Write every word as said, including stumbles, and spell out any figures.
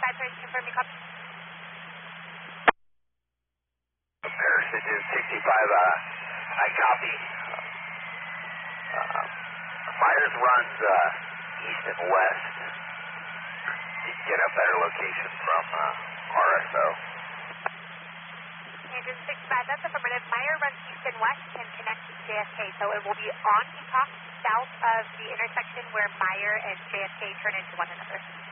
sixty-five, trying to confirm your copy. Parasitic sixty-five, uh, I copy. Uh, Myers runs uh, east and west. You can get a better location from uh, R S O. Engine sixty-five, that's affirmative. Meyer runs east and west and connects to J F K, so it will be on Peacock, south of the intersection where Meyer and J F K turn into one another.